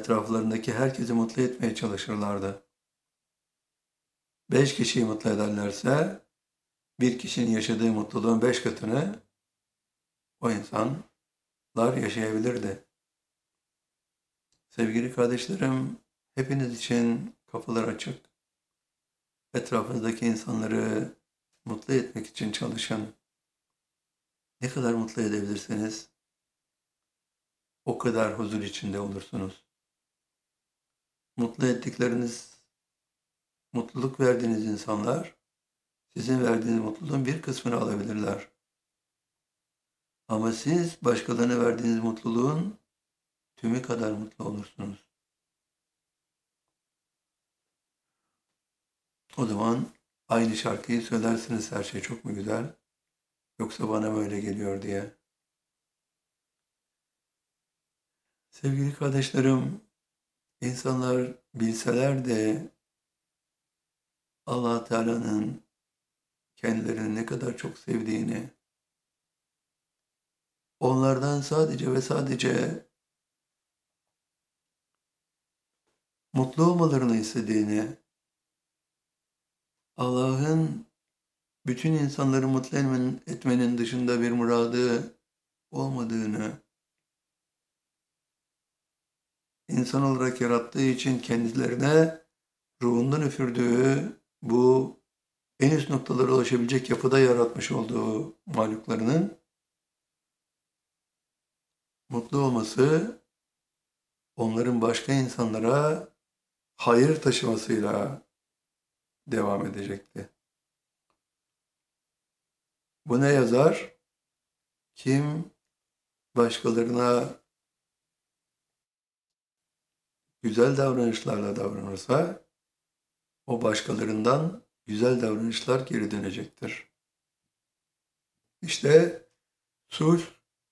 etraflarındaki herkesi mutlu etmeye çalışırlardı. 5 kişiyi mutlu ederlerse bir kişinin yaşadığı mutluluğun 5 katını o insanlar yaşayabilirdi. Sevgili kardeşlerim, hepiniz için kapılar açık. Etrafınızdaki insanları mutlu etmek için çalışın. Ne kadar mutlu edebilirseniz o kadar huzur içinde olursunuz. Mutlu ettikleriniz, mutluluk verdiğiniz insanlar sizin verdiğiniz mutluluğun bir kısmını alabilirler. Ama siz başkalarına verdiğiniz mutluluğun tümü kadar mutlu olursunuz. O zaman aynı şarkıyı söylersiniz, her şey çok mu güzel, yoksa bana mı öyle geliyor diye. Sevgili kardeşlerim, insanlar bilseler de Allah Teala'nın kendilerini ne kadar çok sevdiğini, onlardan sadece ve sadece mutlu olmalarını istediğini, Allah'ın bütün insanları mutlu etmenin dışında bir muradı olmadığını, insan olarak yarattığı için kendilerine ruhundan üfürdüğü bu en üst noktalara ulaşabilecek yapıda yaratmış olduğu mahluklarının mutlu olması, onların başka insanlara hayır taşımasıyla devam edecekti. Bu ne yazar? Kim başkalarına güzel davranışlarla davranırsa, o başkalarından güzel davranışlar geri dönecektir. İşte sulh,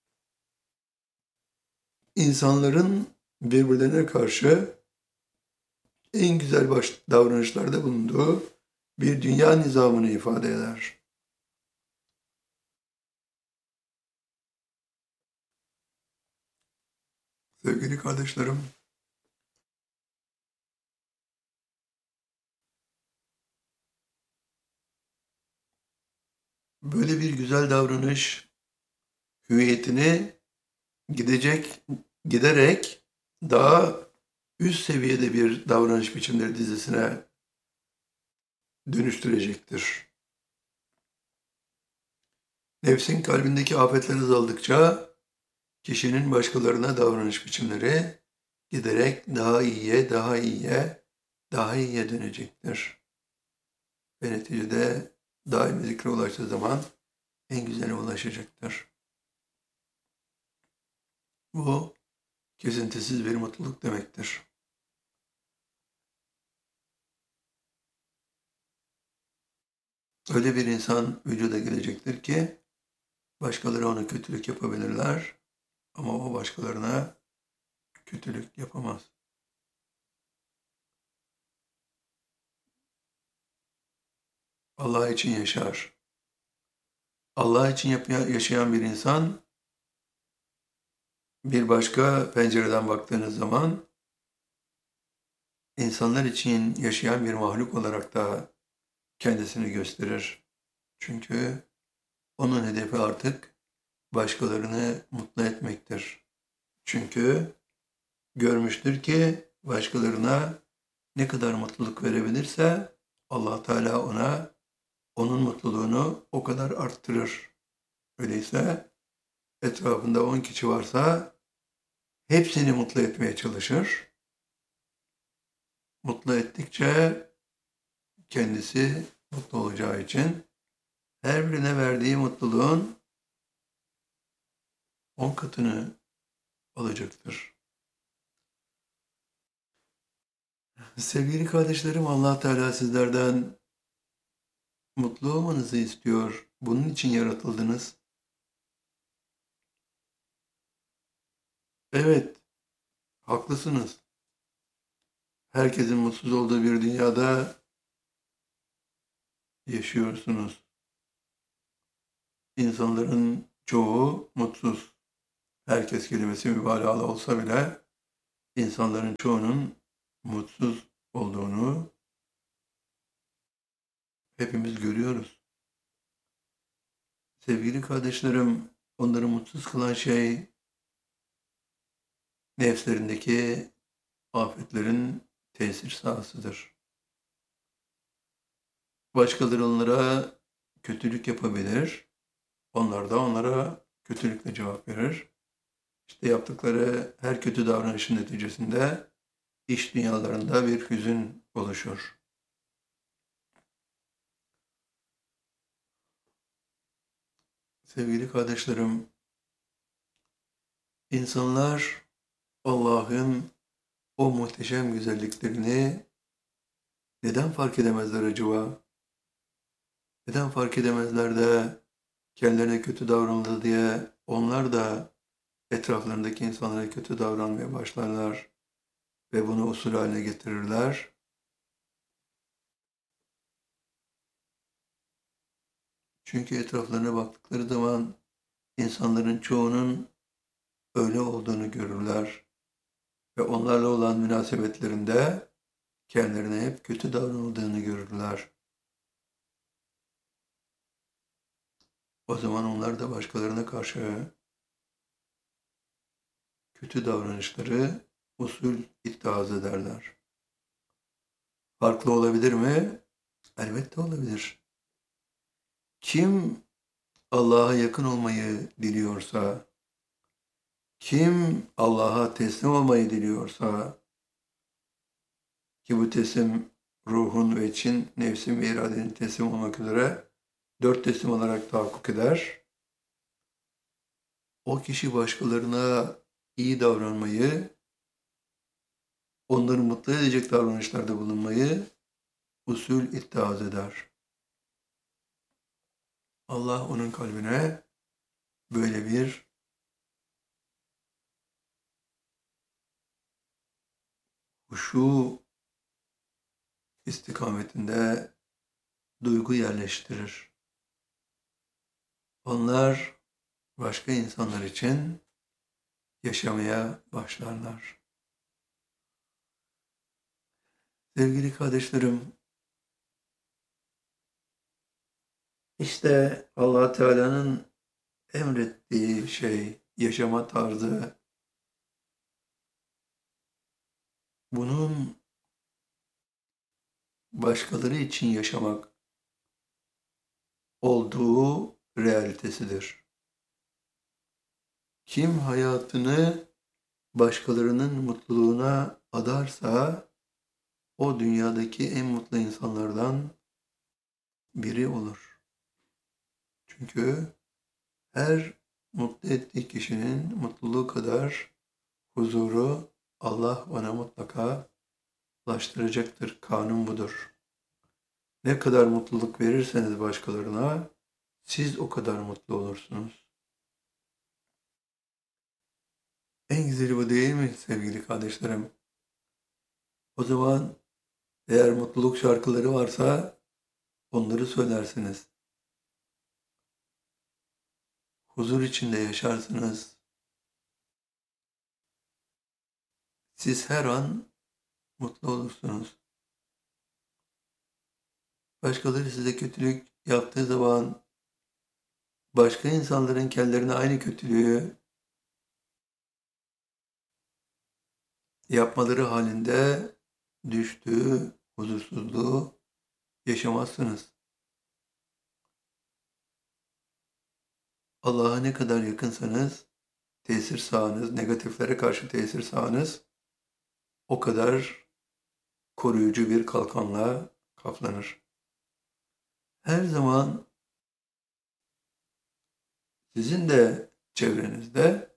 insanların birbirlerine karşı en güzel davranışlarda bulunduğu bir dünya nizamını ifade eder. Sevgili kardeşlerim, böyle bir güzel davranış hüviyetini giderek daha üst seviyede bir davranış biçimleri dizisine dönüştürecektir. Nefsin kalbindeki afetler azaldıkça kişinin başkalarına davranış biçimleri giderek daha iyiye, daha iyiye, daha iyiye dönecektir. Ve neticede daimi zikre ulaştığı zaman en güzele ulaşacaktır. Bu kesintisiz bir mutluluk demektir. Öyle bir insan vücuda gelecektir ki başkaları ona kötülük yapabilirler ama o başkalarına kötülük yapamaz. Allah için yaşar. Allah için yaşayan bir insan bir başka pencereden baktığınız zaman insanlar için yaşayan bir mahluk olarak da kendisini gösterir. Çünkü onun hedefi artık başkalarını mutlu etmektir. Çünkü görmüştür ki başkalarına ne kadar mutluluk verebilirse Allah Teala onun mutluluğunu o kadar arttırır. Öyleyse etrafında 10 kişi varsa hepsini mutlu etmeye çalışır. Mutlu ettikçe kendisi mutlu olacağı için her birine verdiği mutluluğun 10 katını alacaktır. Sevgili kardeşlerim, Allah Teala sizlerden mutlu olmanızı istiyor. Bunun için yaratıldınız. Evet, haklısınız. Herkesin mutsuz olduğu bir dünyada yaşıyorsunuz. İnsanların çoğu mutsuz. Herkes kelimesi mübalağalı olsa bile insanların çoğunun mutsuz olduğunu hepimiz görüyoruz. Sevgili kardeşlerim, onları mutsuz kılan şey nefslerindeki afetlerin tesir sahasıdır. Başkaları onlara kötülük yapabilir, onlar da onlara kötülükle cevap verir. İşte yaptıkları her kötü davranışın neticesinde iç dünyalarında bir hüzün oluşur. Sevgili kardeşlerim, insanlar Allah'ın o muhteşem güzelliklerini neden fark edemezler acaba? Neden fark edemezler de kendilerine kötü davranıldı diye onlar da etraflarındaki insanlara kötü davranmaya başlarlar ve bunu usul haline getirirler? Çünkü etraflarına baktıkları zaman insanların çoğunun öyle olduğunu görürler ve onlarla olan münasebetlerinde kendilerine hep kötü davranıldığını görürler. O zaman onlar da başkalarına karşı kötü davranışları usul ittihaz ederler. Farklı olabilir mi? Elbette olabilir. Kim Allah'a yakın olmayı diliyorsa, kim Allah'a teslim olmayı diliyorsa, ki bu teslim ruhun ve için, nefsin ve iradenin teslim olmak üzere 4 teslim olarak tahakkuk eder. O kişi başkalarına iyi davranmayı, onları mutlu edecek davranışlarda bulunmayı usul ittihaz eder. Allah onun kalbine böyle bir huşu istikametinde duygu yerleştirir. Onlar başka insanlar için yaşamaya başlarlar. Sevgili kardeşlerim, işte Allah Teala'nın emrettiği şey, yaşama tarzı, bunun başkaları için yaşamak olduğu realitesidir. Kim hayatını başkalarının mutluluğuna adarsa o dünyadaki en mutlu insanlardan biri olur. Çünkü her mutlu ettiği kişinin mutluluğu kadar huzuru Allah ona mutlaka ulaştıracaktır. Kanun budur. Ne kadar mutluluk verirseniz başkalarına siz o kadar mutlu olursunuz. En güzeli bu değil mi sevgili kardeşlerim? O zaman eğer mutluluk şarkıları varsa onları söylersiniz. Huzur içinde yaşarsınız. Siz her an mutlu olursunuz. Başkaları size kötülük yaptığı zaman başka insanların kendilerine aynı kötülüğü yapmaları halinde düştüğü huzursuzluğu yaşamazsınız. Allah'a ne kadar yakınsanız tesir sahanız, negatiflere karşı tesir sahanız o kadar koruyucu bir kalkanla kaplanır. Her zaman sizin de çevrenizde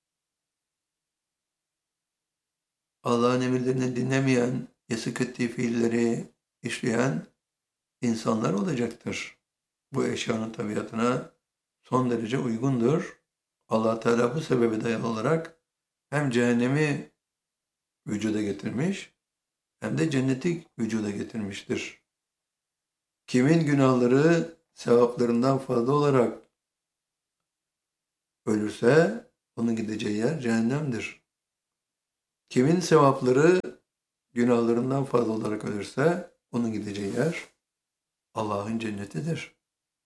Allah'ın emirlerini dinlemeyen, yasak ettiği fiilleri işleyen insanlar olacaktır. Bu eşyanın tabiatına son derece uygundur. Allah Teala bu sebebe dayalı olarak hem cehennemi vücuda getirmiş hem de cenneti vücuda getirmiştir. Kimin günahları sevaplarından fazla olarak ölürse onun gideceği yer cehennemdir. Kimin sevapları günahlarından fazla olarak ölürse onun gideceği yer Allah'ın cennetidir.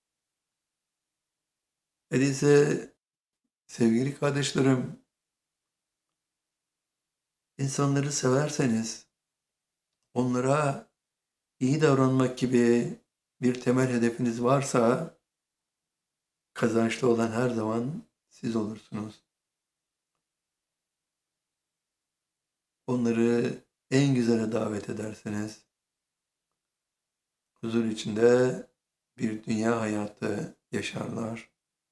Öyleyse sevgili kardeşlerim, insanları severseniz onlara iyi davranmak gibi bir temel hedefiniz varsa kazançlı olan her zaman siz olursunuz. Onları en güzele davet ederseniz huzur içinde bir dünya hayatı yaşarlar.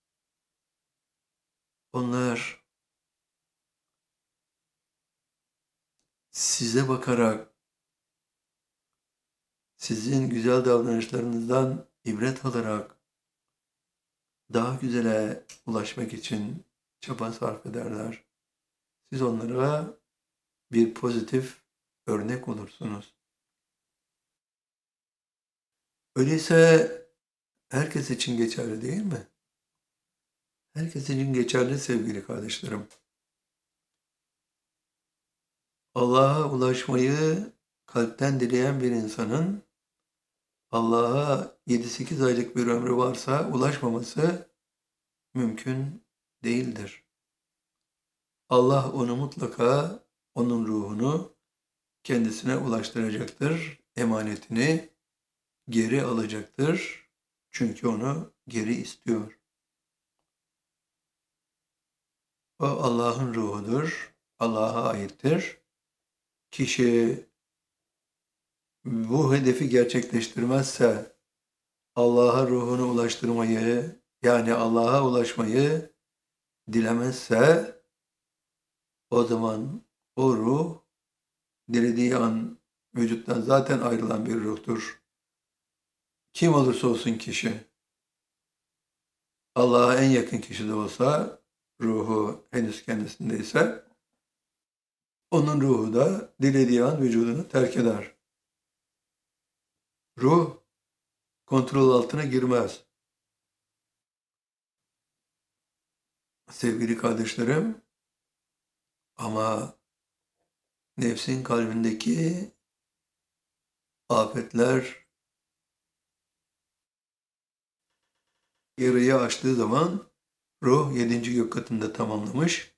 Onlar size bakarak sizin güzel davranışlarınızdan ibret alarak daha güzele ulaşmak için çaba sarf ederler. Siz onlara bir pozitif örnek olursunuz. Öyleyse herkes için geçerli değil mi? Herkes için geçerli sevgili kardeşlerim. Allah'a ulaşmayı kalpten dileyen bir insanın Allah'a 7-8 aylık bir ömrü varsa ulaşmaması mümkün değildir. Allah onu mutlaka, onun ruhunu kendisine ulaştıracaktır. Emanetini geri alacaktır. Çünkü onu geri istiyor. O Allah'ın ruhudur. Allah'a aittir. Kişi bu hedefi gerçekleştirmezse Allah'a ruhunu ulaştırmayı, yani Allah'a ulaşmayı dilemezse o zaman o ruh dilediği an vücuttan zaten ayrılan bir ruhtur. Kim olursa olsun kişi, Allah'a en yakın kişi de olsa, ruhu henüz kendisindeyse, onun ruhu da dilediği an vücudunu terk eder. Ruh kontrol altına girmez. Sevgili kardeşlerim, ama nefsin kalbindeki afetler yarıyı aştığı zaman ruh 7. gök katında tamamlamış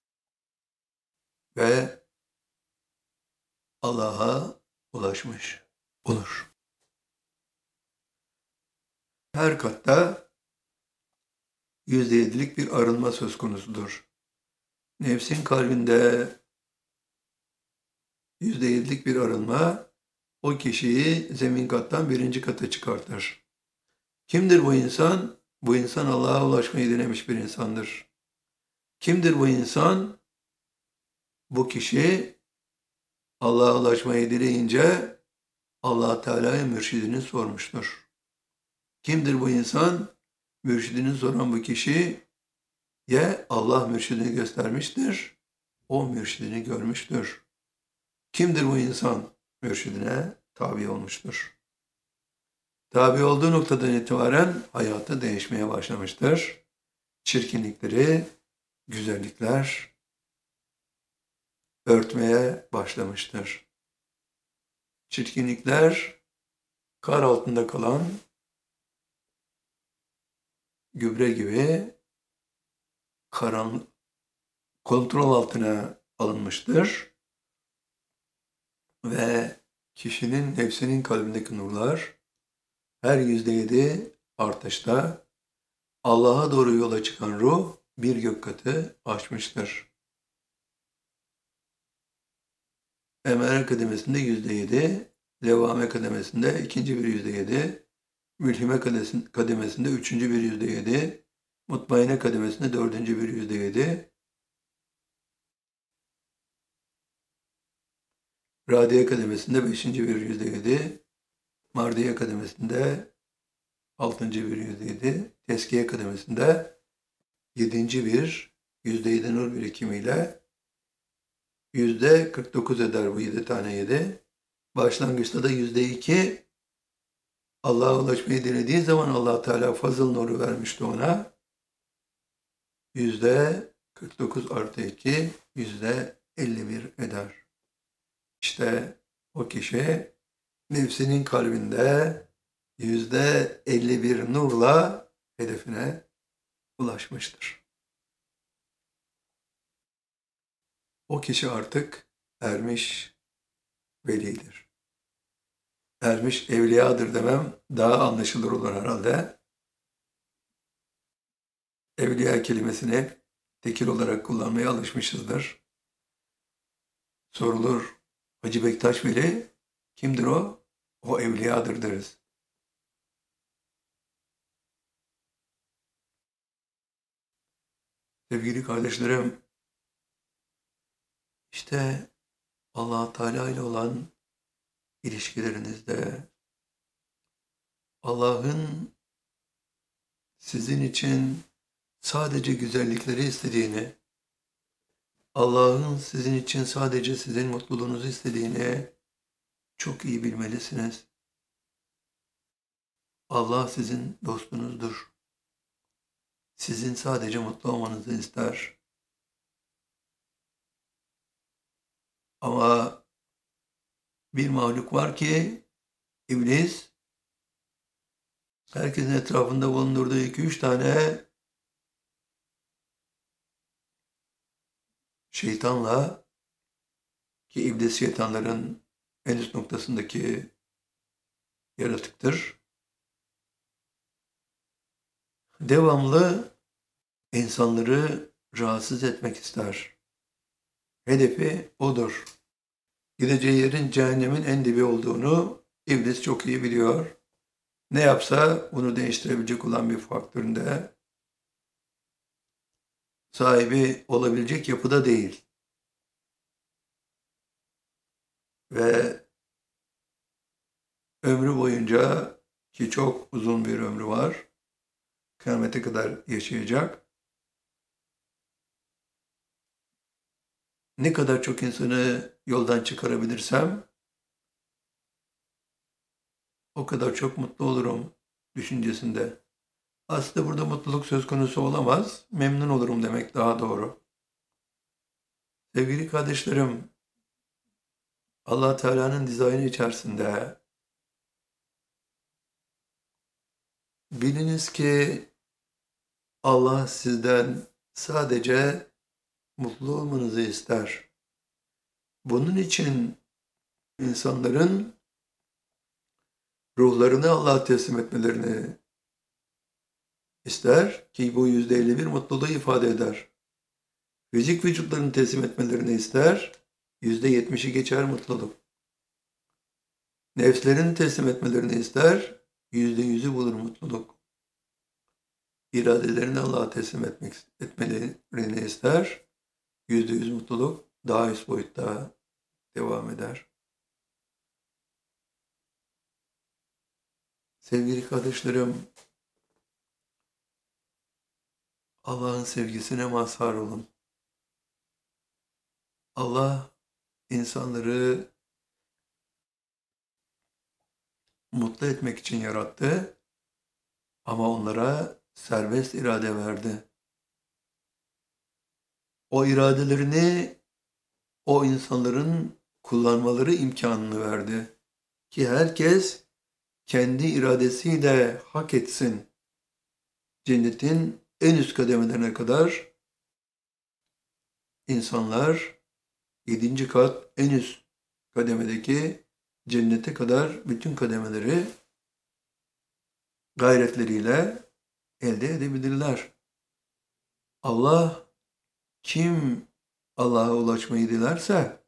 ve Allah'a ulaşmış olur. Her katta %7'lik bir arınma söz konusudur. Nefsin kalbinde %7'lik bir arınma o kişiyi zemin kattan 1. kata çıkartır. Kimdir bu insan? Bu insan Allah'a ulaşmayı denemiş bir insandır. Kimdir bu insan? Bu kişi Allah'a ulaşmayı dileyince Allah Teala'ya mürşidini sormuştur. Kimdir bu insan? Mürşidini soran bu kişiye Allah mürşidini göstermiştir. O mürşidini görmüştür. Kimdir bu insan? Mürşidine tabi olmuştur. Tabi olduğu noktadan itibaren hayatı değişmeye başlamıştır. Çirkinlikleri, güzellikler örtmeye başlamıştır. Çirkinlikler kar altında kalan gübre gibi kontrol altına alınmıştır. Ve kişinin nefsinin kalbindeki nurlar her %7 artışta Allah'a doğru yola çıkan ruh bir gök katı aşmıştır. Emare kademesinde %7, Levame kademesinde ikinci bir %7, Mülhime kademesinde üçüncü bir %7, Mutmainne kademesinde dördüncü bir %7, Radiye kademesinde beşinci bir %7, Mardiye kademesinde altıncı bir %7, Teskiye kademesinde yedinci bir %7 nur birikimiyle %49 eder bu 7 tane 7. Başlangıçta da %2 Allah'a ulaşmayı dilediği zaman Allah Teala fazıl nuru vermişti ona. %49 artı 2, %51 eder. İşte o kişi nefsinin kalbinde %51 nurla hedefine ulaşmıştır. O kişi artık ermiş velidir. Ermiş evliyadır demem daha anlaşılır olur herhalde. Evliya kelimesini hep tekil olarak kullanmaya alışmışızdır. Sorulur, Hacı Bektaş Veli kimdir o? O evliyadır deriz. Sevgili kardeşlerim, işte Allah Teala ile olan ilişkilerinizde Allah'ın sizin için sadece güzellikleri istediğini, Allah'ın sizin için sadece sizin mutluluğunuzu istediğini çok iyi bilmelisiniz. Allah sizin dostunuzdur. Sizin sadece mutlu olmanızı ister. Ama bir mahluk var ki iblis herkesin etrafında bulundurduğu 2-3 tane şeytanla, ki iblis şeytanların en üst noktasındaki yaratıktır, devamlı insanları rahatsız etmek ister. Hedefi odur. Gideceği yerin cehennemin en dibi olduğunu iblis çok iyi biliyor. Ne yapsa bunu değiştirebilecek olan bir faktöründe sahibi olabilecek yapıda değil. Ve ömrü boyunca, ki çok uzun bir ömrü var, kıyamete kadar yaşayacak, ne kadar çok insanı yoldan çıkarabilirsem o kadar çok mutlu olurum düşüncesinde. Aslında burada mutluluk söz konusu olamaz, memnun olurum demek daha doğru. Sevgili kardeşlerim, Allah Teala'nın dizaynı içerisinde biliniz ki Allah sizden sadece mutlu olmanızı ister. Bunun için insanların ruhlarını Allah'a teslim etmelerini ister ki bu %51 mutluluğu ifade eder. Fizik vücutlarını teslim etmelerini ister, %70'i geçer mutluluk. Nefslerini teslim etmelerini ister, %100'ü bulur mutluluk. İradelerini Allah'a teslim etmelerini ister, %100 mutluluk daha üst boyutta devam eder. Sevgili kardeşlerim, Allah'ın sevgisine mazhar olun. Allah insanları mutlu etmek için yarattı ama onlara serbest irade verdi. O iradelerini o insanların kullanmaları imkanını verdi ki herkes kendi iradesiyle hak etsin. Cennetin en üst kademelerine kadar insanlar 7. kat en üst kademedeki cennete kadar bütün kademeleri gayretleriyle elde edebilirler. Allah kim Allah'a ulaşmayı dilerse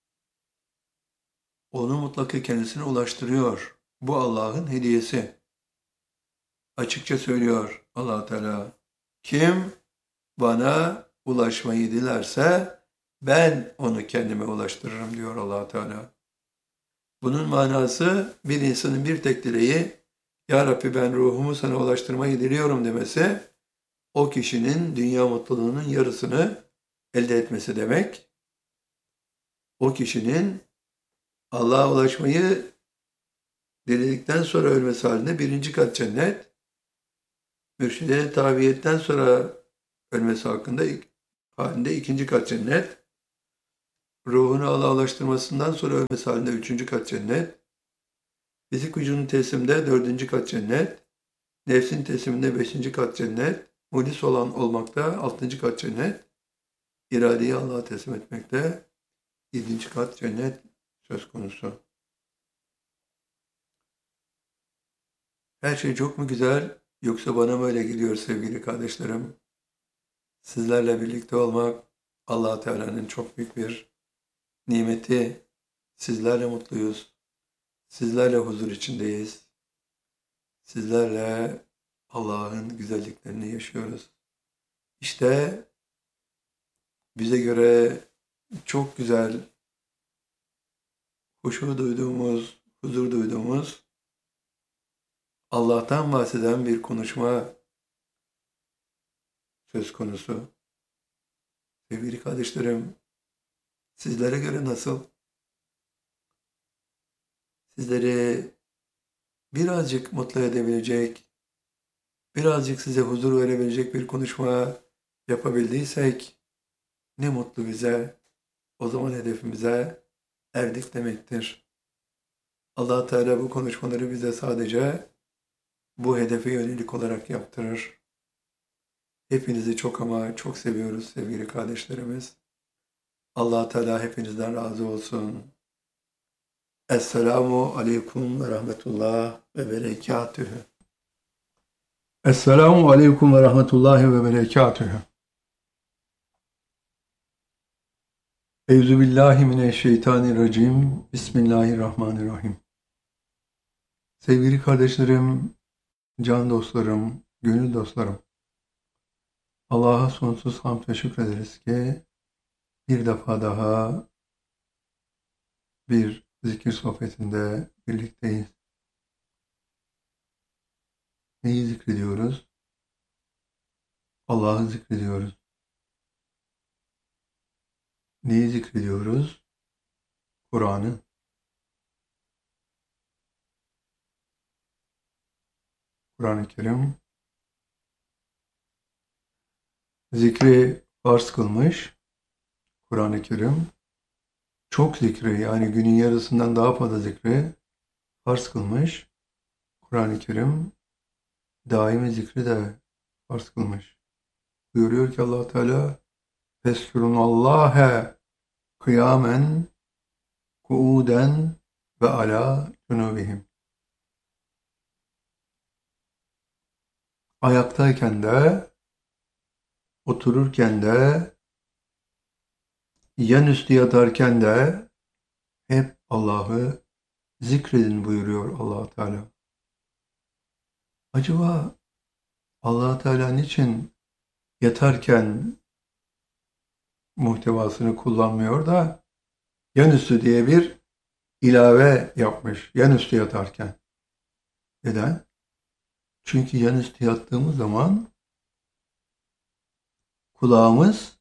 onu mutlaka kendisine ulaştırıyor. Bu Allah'ın hediyesi. Açıkça söylüyor Allah Teala. Kim bana ulaşmayı dilerse ben onu kendime ulaştırırım diyor Allah Teala. Bunun manası bir insanın bir tek dileği, Ya Rabbi ben ruhumu sana ulaştırmayı diliyorum demesi, o kişinin dünya mutluluğunun yarısını elde etmesi demek. O kişinin Allah'a ulaşmayı diledikten sonra ölmesi halinde 1. kat cennet, mürşidine tabiyetten sonra ölmesi halinde 2. kat cennet, ruhunu Allah'laştırmasından sonra ölmesi halinde 3. kat cennet, fizik vücudun tesliminde 4. kat cennet, nefsin tesliminde 5. kat cennet, mulis olan olmakta 6. kat cennet, iradeyi Allah'a teslim etmekte 7. kat cennet söz konusu. Her şey çok mu güzel, yoksa bana mı öyle geliyor sevgili kardeşlerim? Sizlerle birlikte olmak Allah Teala'nın çok büyük bir nimeti. Sizlerle mutluyuz. Sizlerle huzur içindeyiz. Sizlerle Allah'ın güzelliklerini yaşıyoruz. İşte bize göre çok güzel, huşu duyduğumuz, huzur duyduğumuz, Allah'tan bahseden bir konuşma söz konusu. Sevgili kardeşlerim, sizlere göre nasıl? Sizleri birazcık mutlu edebilecek, birazcık size huzur verebilecek bir konuşma yapabildiysek ne mutlu bize. O zaman hedefimize erdik demektir. Allah Teala bu konuşmaları bize sadece bu hedefe yönelik olarak yaptırır. Hepinizi çok ama çok seviyoruz sevgili kardeşlerimiz. Allah Teala hepinizden razı olsun. Esselamu aleyküm ve rahmetullah ve berekatühü. Esselamu aleyküm ve rahmetullahi ve berekatühü. Euzubillahimineşşeytanirracim. Bismillahirrahmanirrahim. Sevgili kardeşlerim, can dostlarım, gönül dostlarım. Allah'a sonsuz hamd ve şükrederiz ki bir defa daha bir zikir sohbetinde birlikteyiz. Neyi zikrediyoruz? Allah'ı zikrediyoruz. Neyi zikrediyoruz? Kur'an'ı. Kur'an-ı Kerim zikri farz kılmış. Kur'an-ı Kerim çok zikri, yani günün yarısından daha fazla zikri farz kılmış. Kur'an-ı Kerim daimi zikri de farz kılmış. Buyuruyor ki Allah Teala: "Feskurunallâhe kıyamen, kuuden ve ala cunubihim." Ayaktayken de, otururken de, yan üstü yatarken de hep Allah'ı zikredin buyuruyor Allah Teala. Acaba Allah Teala niçin yatarken muhtevasını kullanmıyor da yanüstü diye bir ilave yapmış, yanüstü yatarken? Neden? Çünkü yanüstü yattığımız zaman kulağımız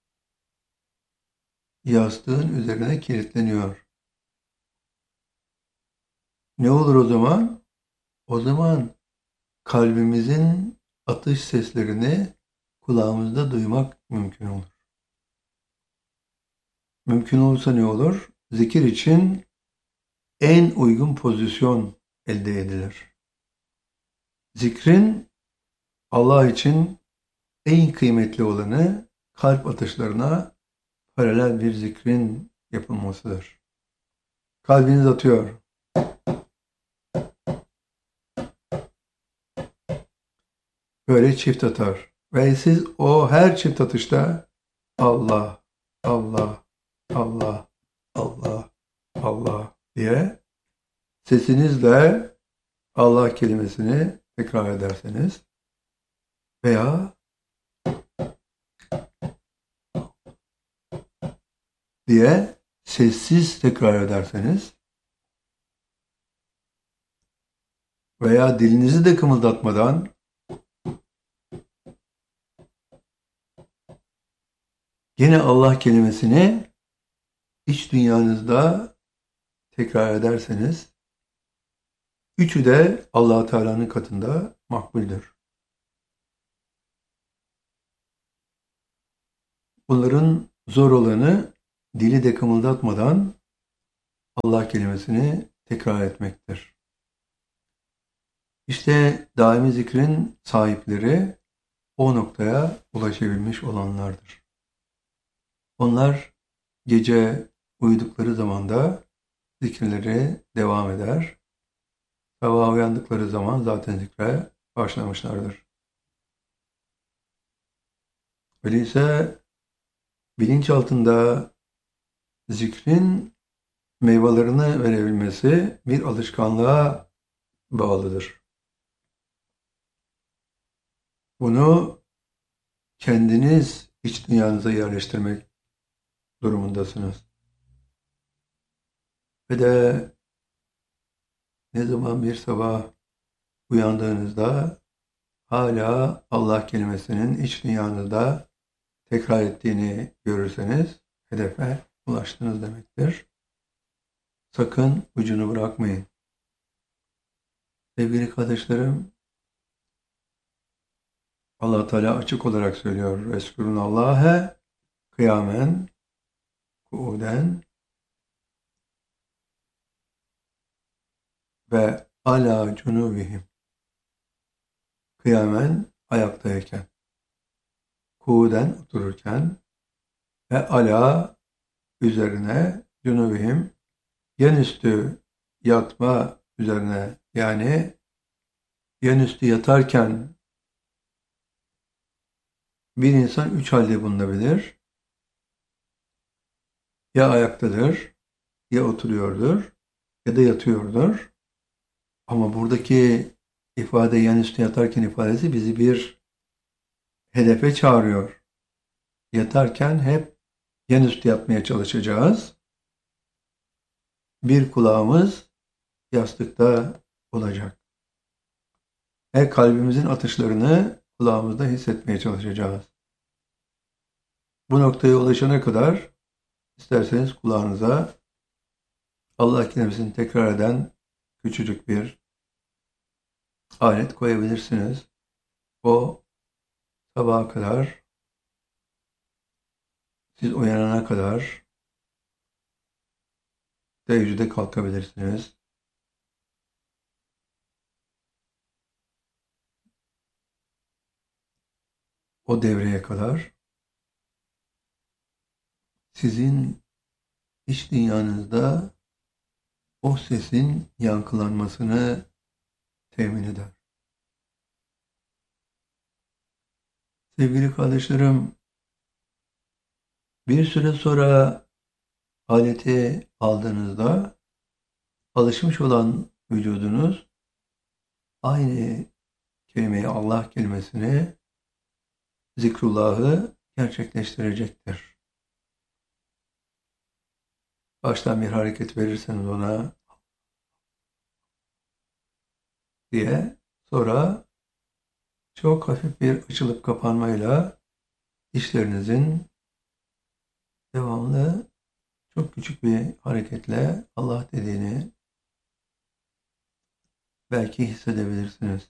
yastığın üzerine kilitleniyor. Ne olur o zaman? O zaman kalbimizin atış seslerini kulağımızda duymak mümkün olur. Mümkün olursa ne olur? Zikir için en uygun pozisyon elde edilir. Zikrin Allah için en kıymetli olanı kalp atışlarına paralel bir zikrin yapılmasıdır. Kalbiniz atıyor. Böyle çift atar. Ve siz o her çift atışta Allah, Allah, Allah, Allah, Allah diye sesinizle Allah kelimesini tekrar ederseniz veya diye sessiz tekrar ederseniz veya dilinizi de kımıldatmadan yine Allah kelimesini iç dünyanızda tekrar ederseniz üçü de Allah Teala'nın katında makbuldür. Bunların zor olanı dili de kımıldatmadan Allah kelimesini tekrar etmektir. İşte daimi zikrin sahipleri o noktaya ulaşabilmiş olanlardır. Onlar gece uyudukları zaman da zikirleri devam eder. Sabah uyandıkları zaman zaten zikre başlamışlardır. Öyleyse bilinç altında zikrin meyvelerini verebilmesi bir alışkanlığa bağlıdır. Bunu kendiniz iç dünyanıza yerleştirmek durumundasınız. Ve de ne zaman bir sabah uyandığınızda hala Allah kelimesinin iç dünyanızda tekrar ettiğini görürseniz hedefe ulaştınız demektir. Sakın ucunu bırakmayın. Sevgili kardeşlerim, Allah Teala açık olarak söylüyor. Eskurunallâhe kıyamen, kuuden ve ala cunubihim. Kıyamen ayaktayken, kuuden otururken ve ala üzerine cunubihim yanüstü yatma üzerine, yani yanüstü yatarken bir insan üç halde bulunabilir. Ya ayaktadır, ya oturuyordur, ya da yatıyordur. Ama buradaki ifade yanüstü yatarken ifadesi bizi bir hedefe çağırıyor. Yatarken hep yanüstü yatmaya çalışacağız. Bir kulağımız yastıkta olacak. Kalbimizin atışlarını kulağımızda hissetmeye çalışacağız. Bu noktaya ulaşana kadar isterseniz kulağınıza Allah kelimesini tekrar eden küçücük bir alet koyabilirsiniz. O sabaha kadar, siz uyanana kadar teheccüde kalkabilirsiniz. O devreye kadar sizin iç dünyanızda o sesin yankılanmasını temin eder. Sevgili kardeşlerim, bir süre sonra aleti aldığınızda alışmış olan vücudunuz aynı kelimeyi, Allah kelimesini, zikrullahı gerçekleştirecektir. Baştan bir hareket verirseniz ona diye, sonra çok hafif bir açılıp kapanmayla dişlerinizin devamlı çok küçük bir hareketle Allah dediğini belki hissedebilirsiniz.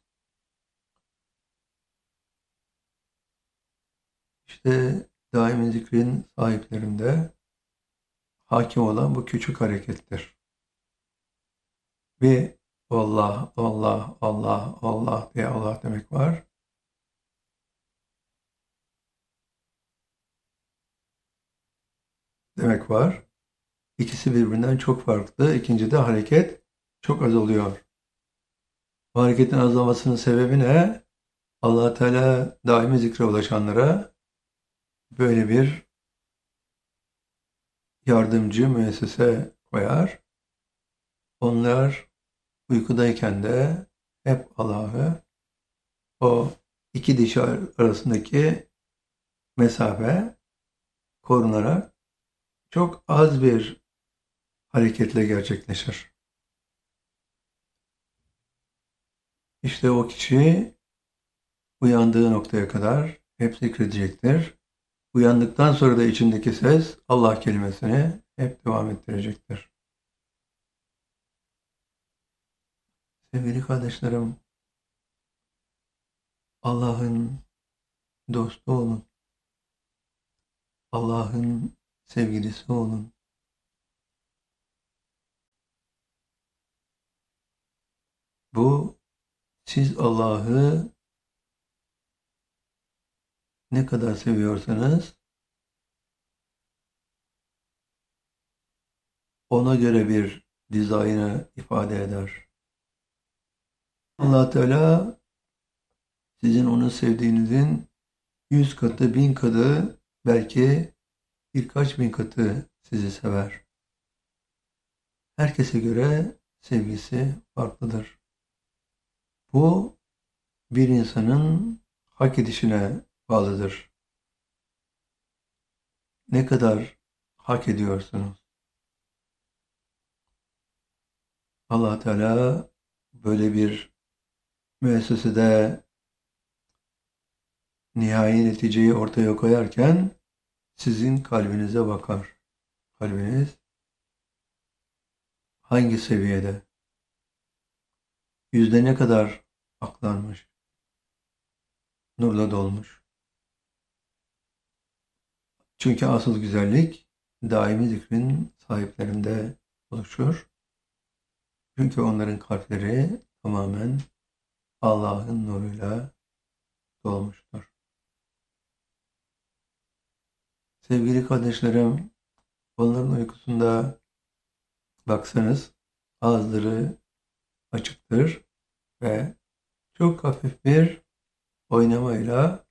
İşte daimi zikrin sahiplerinde hakim olan bu küçük harekettir. Bir Allah, Allah, Allah, Allah diye Allah demek var. Demek var. İkisi birbirinden çok farklı. İkincide hareket çok az oluyor. Bu hareketin azalmasının sebebi ne? Allah Teala daimi zikre ulaşanlara böyle bir yardımcı müessese koyar. Onlar uykudayken de hep Allah'ı, o iki diş arasındaki mesafe korunarak çok az bir hareketle gerçekleşir. İşte o kişi uyandığı noktaya kadar hep zikredecektir. Uyandıktan sonra da içindeki ses Allah kelimesini hep devam ettirecektir. Sevgili kardeşlerim, Allah'ın dostu olun. Allah'ın sevgilisi olun. Bu siz Allah'ı ne kadar seviyorsanız ona göre bir dizaynı ifade eder. Allah Teala sizin onu sevdiğinizin 100 katı, 1000 katı, belki birkaç bin katı sizi sever. Herkese göre sevgisi farklıdır. Bu bir insanın hak edişine bağlıdır. Ne kadar hak ediyorsunuz? Allah Teala böyle bir müessesede nihai neticeyi ortaya koyarken sizin kalbinize bakar. Kalbiniz hangi seviyede? Yüzde ne kadar aklanmış, nurla dolmuş. Çünkü asıl güzellik daimi zikrin sahiplerinde oluşur. Çünkü onların kalpleri tamamen Allah'ın nuruyla dolmuştur. Sevgili kardeşlerim, onların uykusunda baksanız ağızları açıktır ve çok hafif bir oynamayla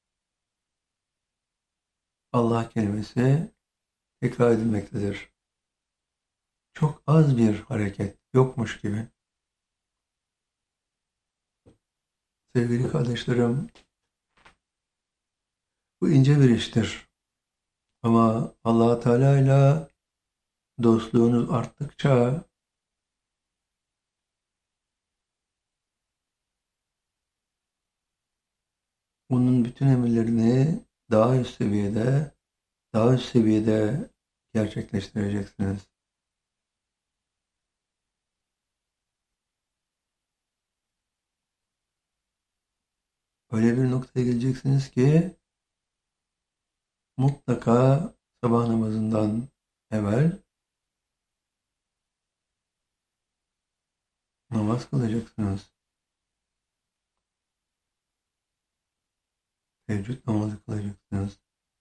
Allah kelimesi tekrar edilmektedir. Çok az bir hareket, yokmuş gibi. Sevgili kardeşlerim, bu ince bir iştir. Ama Allah Teala ile dostluğunuz arttıkça onun bütün emirlerini daha üst seviyede gerçekleştireceksiniz. Öyle bir noktaya geleceksiniz ki mutlaka sabah namazından evvel namaz kılacaksınız. Teheccüd namazı kılacaksınız.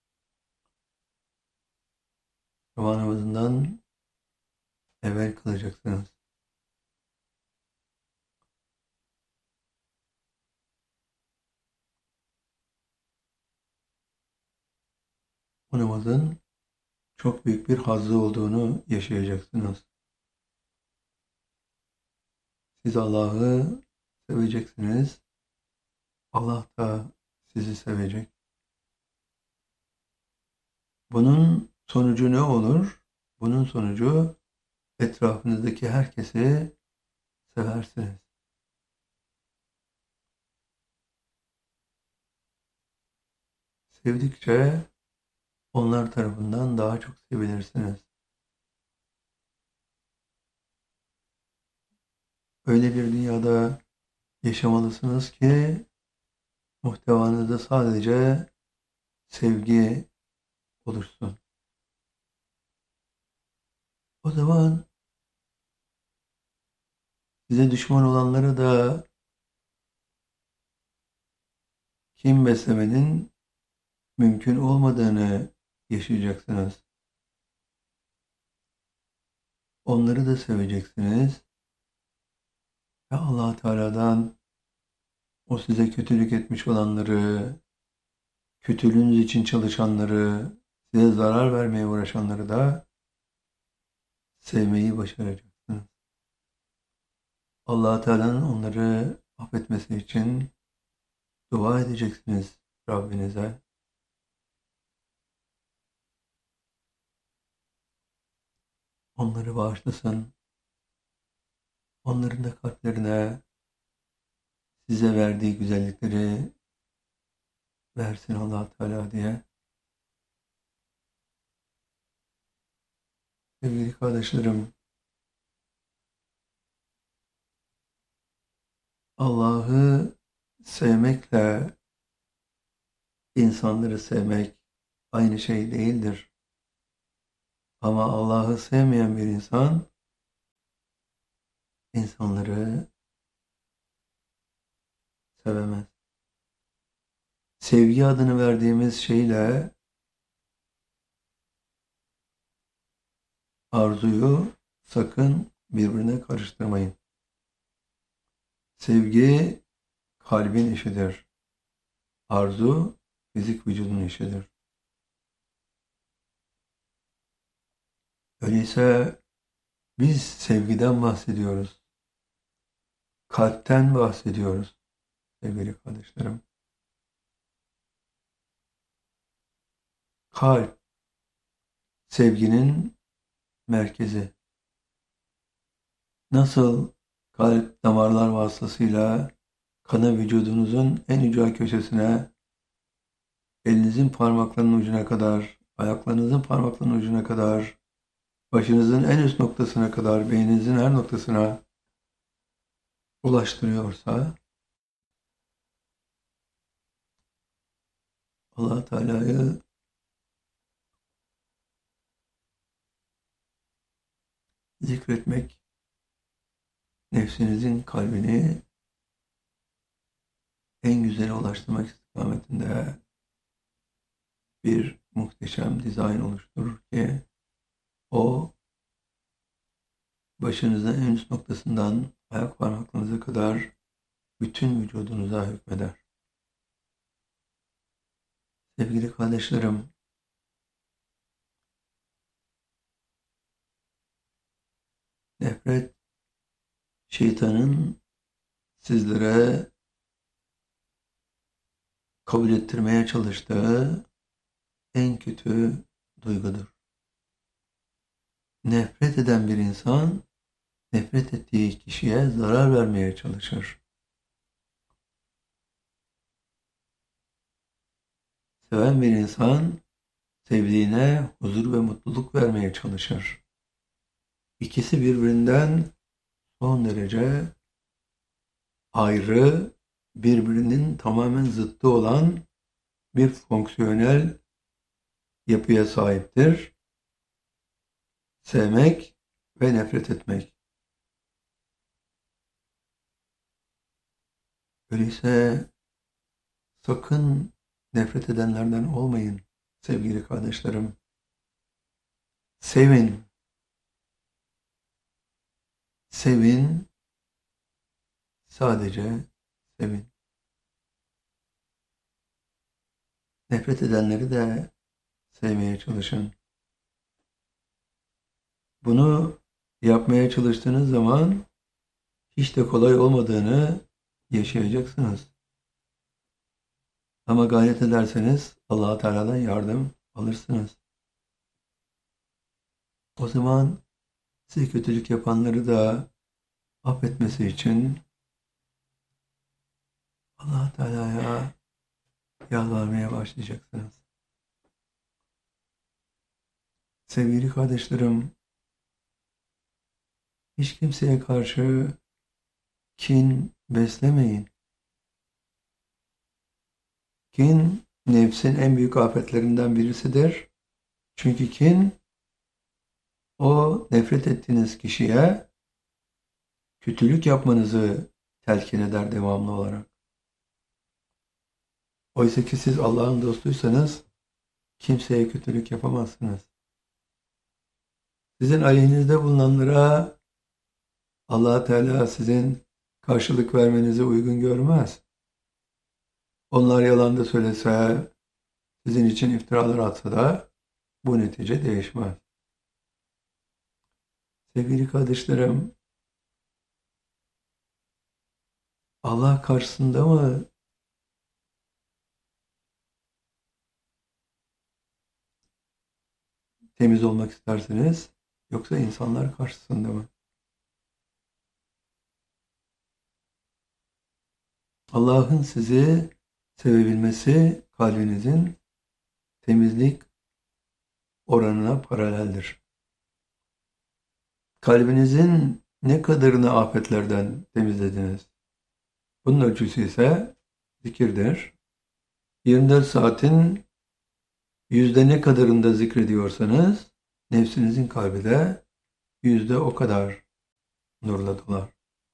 Sabah namazından evvel kılacaksınız. Bu namazın çok büyük bir hazzı olduğunu yaşayacaksınız. Siz Allah'ı seveceksiniz. Allah da sizi sevecek. Bunun sonucu ne olur? Bunun sonucu etrafınızdaki herkesi seversiniz. Sevdikçe onlar tarafından daha çok sevilirsiniz. Öyle bir dünyada yaşamalısınız ki muhtevanızda sadece sevgi olursun. O zaman size düşman olanları da kin beslemenin mümkün olmadığını yaşayacaksınız. Onları da seveceksiniz ve Allah Teala'dan o size kötülük etmiş olanları, kötülüğünüz için çalışanları, size zarar vermeye uğraşanları da sevmeyi başaracaksınız. Allah Teala'nın onları affetmesi için dua edeceksiniz Rabbinize. Onları bağışlasın. Onların da kalplerine size verdiği güzellikleri versin Allah Teala diye. Sevgili kardeşlerim, Allah'ı sevmekle insanları sevmek aynı şey değildir. Ama Allah'ı sevmeyen bir insan insanları sevemez. Sevgi adını verdiğimiz şeyle arzuyu sakın birbirine karıştırmayın. Sevgi kalbin işidir. Arzu fizik vücudun işidir. Öyleyse biz sevgiden bahsediyoruz. Kalpten bahsediyoruz sevgili kardeşlerim. Kalp sevginin merkezi. Nasıl kalp damarlar vasıtasıyla kanı vücudunuzun en ücra köşesine, elinizin parmaklarının ucuna kadar, ayaklarınızın parmaklarının ucuna kadar, başınızın en üst noktasına kadar, beyninizin her noktasına ulaştırıyorsa, Allah Teala'yı zikretmek, nefsinizin kalbini en güzele ulaştırmak istikametinde bir muhteşem dizayn oluşturur ki o başınızın en üst noktasından ayak parmaklarınıza kadar bütün vücudunuza hükmeder. Sevgili kardeşlerim, nefret şeytanın sizlere kabul ettirmeye çalıştığı en kötü duygudur. Nefret eden bir insan, nefret ettiği kişiye zarar vermeye çalışır. Seven bir insan, sevdiğine huzur ve mutluluk vermeye çalışır. İkisi birbirinden son derece ayrı, birbirinin tamamen zıttı olan bir fonksiyonel yapıya sahiptir. Sevmek ve nefret etmek. Öyleyse sakın nefret edenlerden olmayın sevgili kardeşlerim. Sevin. Sevin. Sadece sevin. Nefret edenleri de sevmeye çalışın. Bunu yapmaya çalıştığınız zaman hiç de kolay olmadığını yaşayacaksınız. Ama gayret ederseniz Allah-u Teala'dan yardım alırsınız. O zaman size kötülük yapanları da affetmesi için Allah-u Teala'ya yalvarmaya başlayacaksınız. Sevgili kardeşlerim, hiç kimseye karşı kin beslemeyin. Kin, nefsin en büyük afetlerinden birisidir. Çünkü kin, o nefret ettiğiniz kişiye kötülük yapmanızı telkin eder devamlı olarak. Oysa ki siz Allah'ın dostuysanız kimseye kötülük yapamazsınız. Sizin aleyhinizde bulunanlara Allah Teala sizin karşılık vermenizi uygun görmez. Onlar yalan da söylese, sizin için iftiralar atsa da bu netice değişmez. Sevgili kardeşlerim, Allah karşısında mı temiz olmak istersiniz, yoksa insanlar karşısında mı? Allah'ın sizi sevebilmesi kalbinizin temizlik oranına paraleldir. Kalbinizin ne kadarını afetlerden temizlediniz? Bunun ölçüsü ise zikirdir. 24 saatin yüzde ne kadarında zikrediyorsanız nefsinizin kalbi de yüzde o kadar nurla dolar.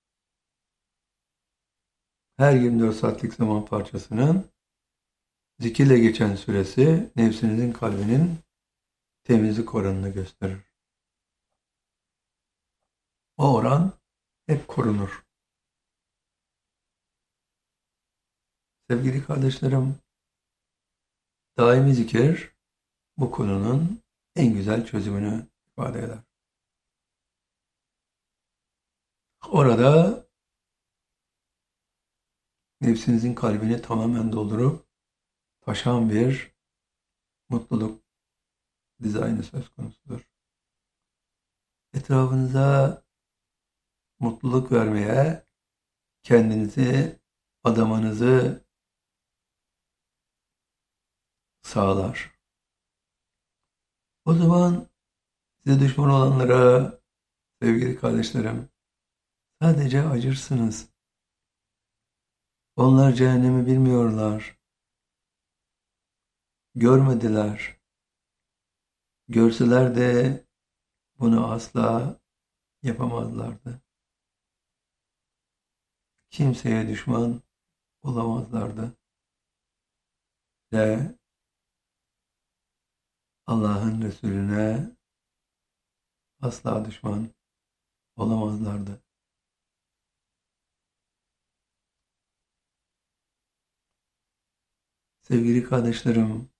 Her 24 saatlik zaman parçasının zikirle geçen süresi nefsinizin kalbinin temizlik oranını gösterir. O oran hep korunur. Sevgili kardeşlerim, daimi zikir bu konunun en güzel çözümünü ifade eder. Orada nefsinizin kalbini tamamen doldurup taşan bir mutluluk dizaynı söz konusudur. Etrafınıza mutluluk vermeye kendinizi adamanızı sağlar. O zaman size düşman olanlara, sevgili kardeşlerim, sadece acırsınız. Onlar cehennemi bilmiyorlar. Görmediler. Görseler de bunu asla yapamazlardı. Kimseye düşman olamazlardı. Ve Allah'ın Resulüne asla düşman olamazlardı. Sevgili kardeşlerim,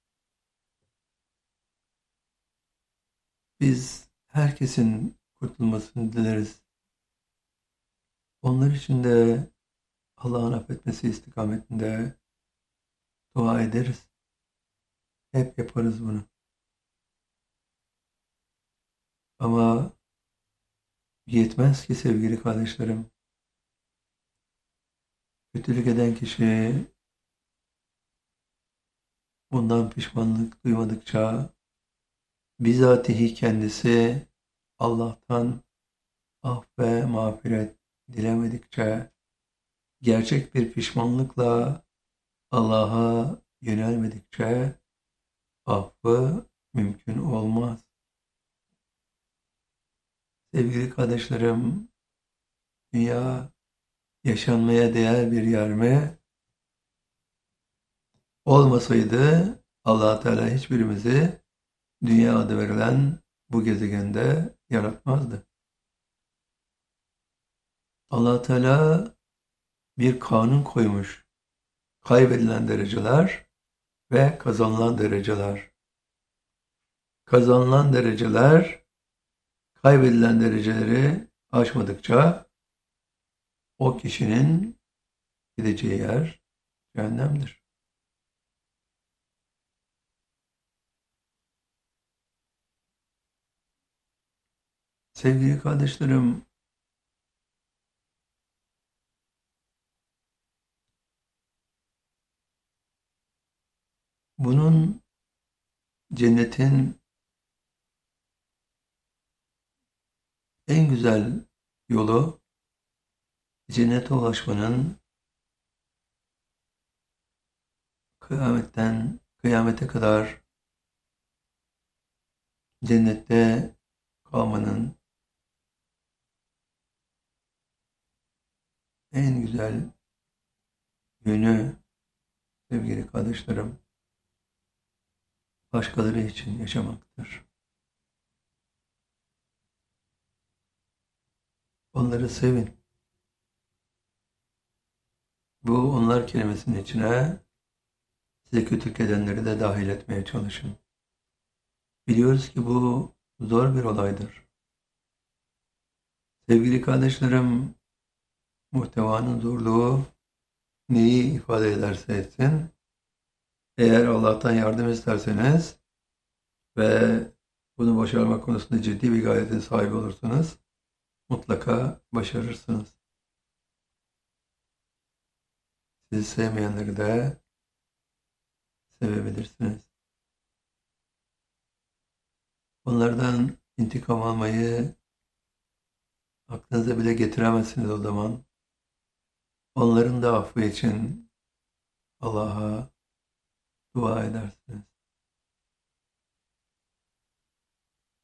biz herkesin kurtulmasını dileriz. Onlar için de Allah'ın affetmesi istikametinde dua ederiz. Hep yaparız bunu. Ama yetmez ki sevgili kardeşlerim. Kötülük eden kişi bundan pişmanlık duymadıkça bizatihi kendisi Allah'tan af ve mağfiret dilemedikçe, gerçek bir pişmanlıkla Allah'a yönelmedikçe affı mümkün olmaz. Sevgili kardeşlerim, dünya yaşanmaya değer bir yer mi? Olmasaydı Allah Teala hiçbirimizi dünya adı verilen bu gezegende yaratmazdı. Allah Teala bir kanun koymuş. Kaybedilen dereceler ve kazanılan dereceler. Kazanılan dereceler kaybedilen dereceleri aşmadıkça o kişinin gideceği yer cehennemdir. Sevgili kardeşlerim, bunun cennetin en güzel yolu cennete ulaşmanın kıyametten kıyamete kadar cennette kalmanın en güzel yönü sevgili kardeşlerim başkaları için yaşamaktır. Onları sevin. Bu onlar kelimesinin içine size kötülük edenleri de dahil etmeye çalışın. Biliyoruz ki bu zor bir olaydır. Sevgili kardeşlerim, muhtevanın zorluğu neyi ifade ederse etsin, eğer Allah'tan yardım isterseniz ve bunu başarmak konusunda ciddi bir gayretin sahibi olursanız mutlaka başarırsınız. Sizi sevmeyenleri de sevebilirsiniz. Onlardan intikam almayı aklınıza bile getiremezsiniz o zaman. Onların da affı için Allah'a dua edersiniz.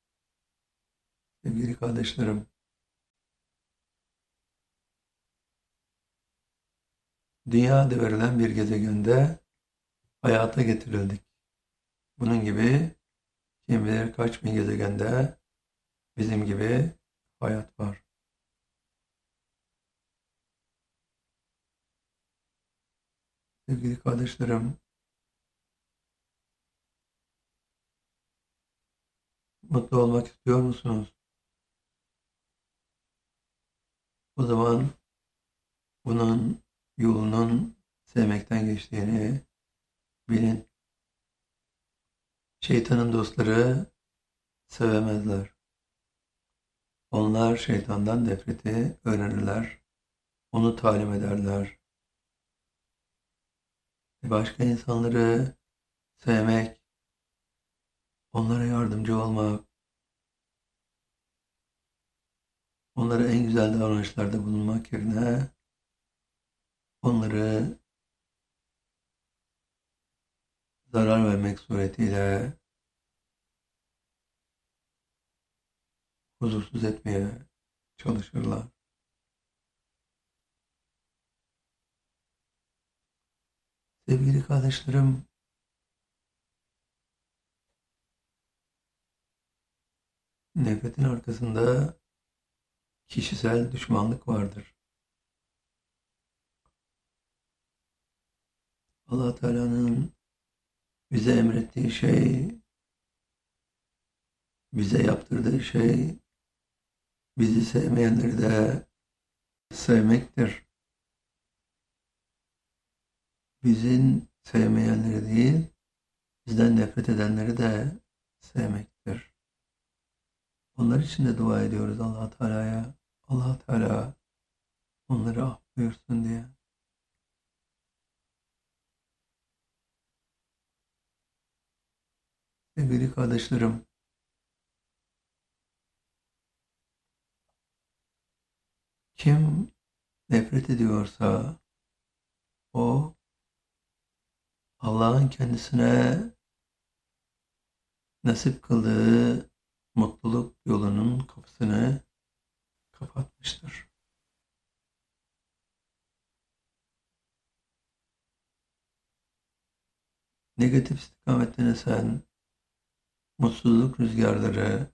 Sevgili kardeşlerim, dünyada verilen bir gezegende hayata getirildik. Bunun gibi kim bilir kaç bin gezegende bizim gibi hayat var. Sevgili kardeşlerim, mutlu olmak istiyor musunuz? O zaman bunun yolunun sevmekten geçtiğini bilin. Şeytanın dostları sevemezler. Onlar şeytandan nefreti öğrenirler, onu talim ederler. Başka insanları sevmek, onlara yardımcı olmak, onlara en güzel davranışlarda bulunmak yerine onları zarar vermek suretiyle huzursuz etmeye çalışırlar. Sevgili kardeşlerim, nefretin arkasında kişisel düşmanlık vardır. Allah Teala'nın bize emrettiği şey, bize yaptırdığı şey, bizi sevmeyenleri de sevmektir. Bizim sevmeyenleri değil, bizden nefret edenleri de sevmektir. Onlar için de dua ediyoruz Allah Teala'ya. Allah Teala onları af buyursun diye. Sevgili kardeşlerim, kim nefret ediyorsa o Allah'ın kendisine nasip kıldığı mutluluk yolunun kapısını kapatmıştır. Negatif istikametten esen mutsuzluk rüzgarları,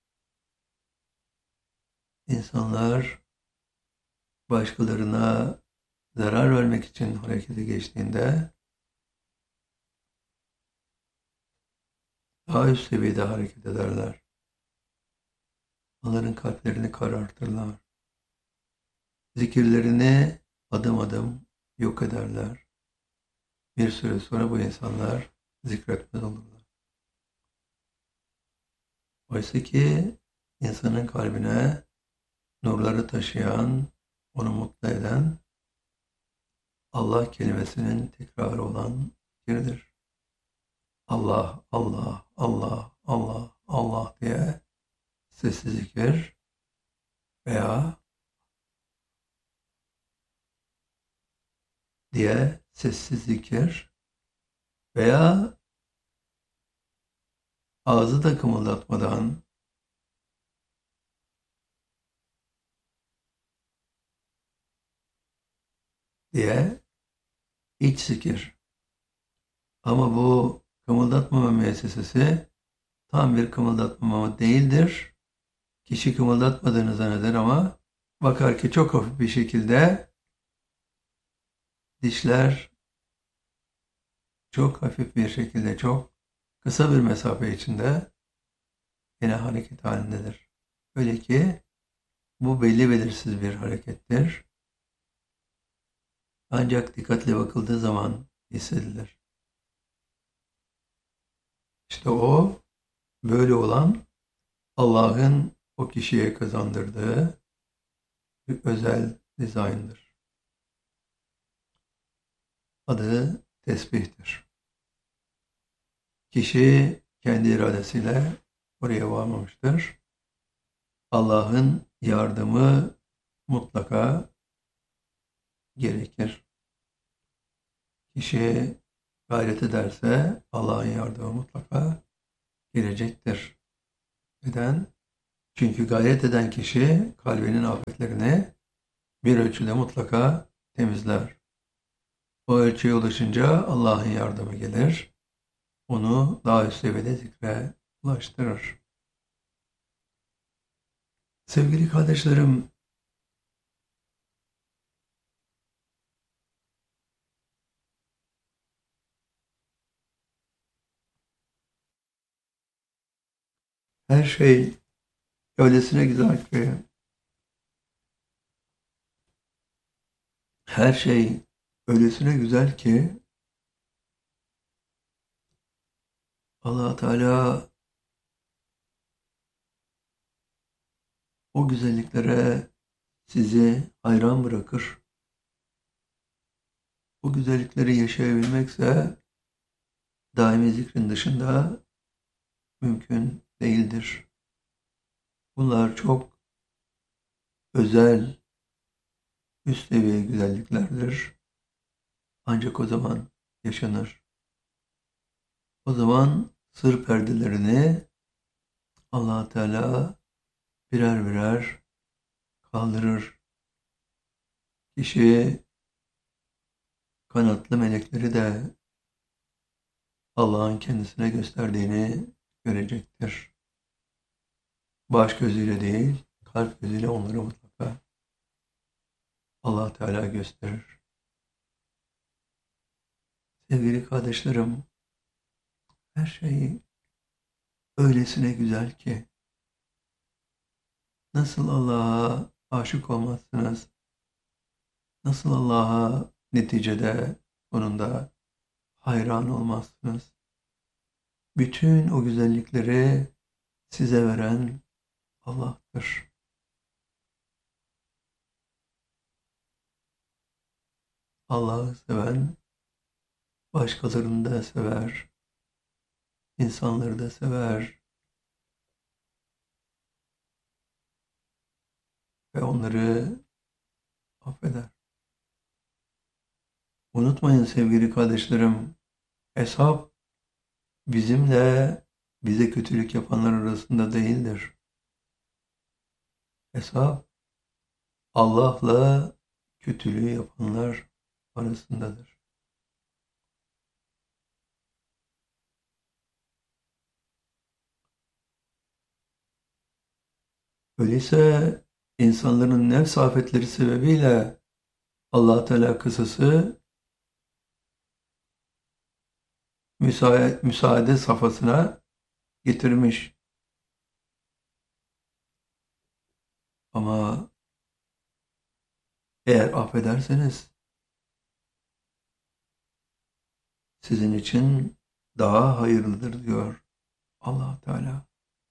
insanlar başkalarına zarar vermek için harekete geçtiğinde daha üst seviyede hareket ederler. Onların kalplerini karartırlar. Zikirlerini adım adım yok ederler. Bir süre sonra bu insanlar zikretmez olurlar. Oysa ki insanın kalbine nurları taşıyan, onu mutlu eden Allah kelimesinin tekrarı olan zikirdir. Allah, Allah, Allah, Allah, Allah diye sessiz zikir veya sessiz zikir veya ağzı da kımıldatmadan diye iç zikir. Ama bu kımıldatmama müessesesi tam bir kımıldatmama değildir. Kişi kımıldatmadığını zanneder ama bakar ki çok hafif bir şekilde dişler çok hafif bir şekilde çok kısa bir mesafe içinde yine hareket halindedir. Öyle ki bu belli belirsiz bir harekettir. Ancak dikkatle bakıldığı zaman hissedilir. İşte o böyle olan Allah'ın o kişiye kazandırdığı bir özel dizayndır. Adı tesbihtir. Kişi kendi iradesiyle oraya varmamıştır. Allah'ın yardımı mutlaka gerekir. Kişi gayret ederse Allah'ın yardımı mutlaka gelecektir. Neden? Çünkü gayret eden kişi kalbinin afetlerini bir ölçüde mutlaka temizler. O ölçüye ulaşınca Allah'ın yardımı gelir. Onu daha üst seviyede zikre ulaştırır. Sevgili kardeşlerim, her şey öylesine güzel ki, her şey öylesine güzel ki Allah Teala o güzelliklere sizi hayran bırakır. Bu güzellikleri yaşayabilmekse daimi zikrin dışında mümkün değildir. Bunlar çok özel, üst seviye güzelliklerdir. Ancak o zaman yaşanır. O zaman sır perdelerini Allah Teala birer birer kaldırır. Kişi kanatlı melekleri de Allah'ın kendisine gösterdiğini görecektir. Baş gözüyle değil, kalp gözüyle onları mutlaka Allah Teala gösterir. Sevgili kardeşlerim, her şey öylesine güzel ki nasıl Allah'a aşık olmazsınız, nasıl Allah'a neticede sonunda hayran olmazsınız. Bütün o güzellikleri size veren Allah'tır. Allah'ı seven başkalarını da sever, insanları da sever ve onları affeder. Unutmayın sevgili kardeşlerim, hesap bizimle bize kötülük yapanlar arasında değildir. Hesap Allah'la kötülüğü yapanlar arasındadır. Öyleyse insanların nefs afetleri sebebiyle Allah Teala kısası müsaade safhasına getirmiş. Ama eğer affederseniz sizin için daha hayırlıdır diyor Allah Teala.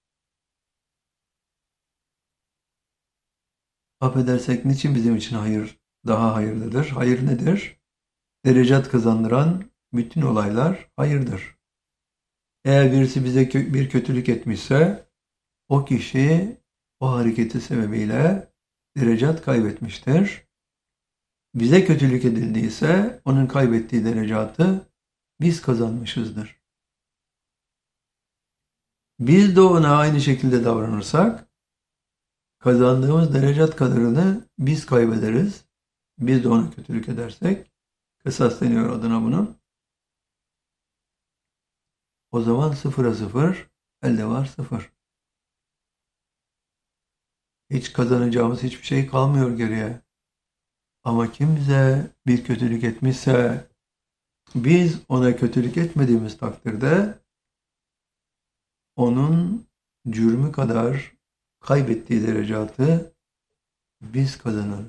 Affedersek niçin bizim için daha hayırlıdır? Hayır nedir? Derecat kazandıran bütün olaylar hayırdır. Eğer birisi bize bir kötülük etmişse o kişi o hareketi sebebiyle derecat kaybetmiştir. Bize kötülük edildiyse onun kaybettiği derecatı biz kazanmışızdır. Biz de ona aynı şekilde davranırsak kazandığımız derecat kadarını biz kaybederiz. Biz de ona kötülük edersek, kısas deniyor adına bunun. O zaman sıfıra sıfır, elde var sıfır. Hiç kazanacağımız hiçbir şey kalmıyor geriye. Ama kim bize bir kötülük etmişse, biz ona kötülük etmediğimiz takdirde, onun cürmü kadar kaybettiği derecatı biz kazanırız.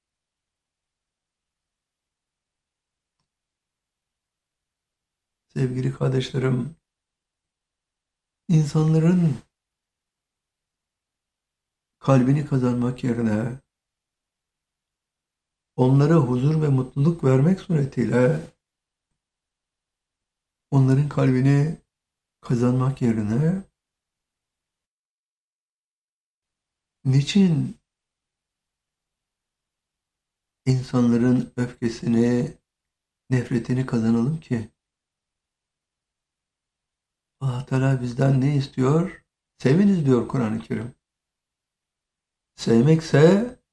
Sevgili kardeşlerim, insanların kalbini kazanmak yerine onlara huzur ve mutluluk vermek suretiyle onların kalbini kazanmak yerine niçin insanların öfkesini, nefretini kazanalım ki? Allah Teala bizden ne istiyor? Seviniz diyor Kur'an-ı Kerim. Sevmekse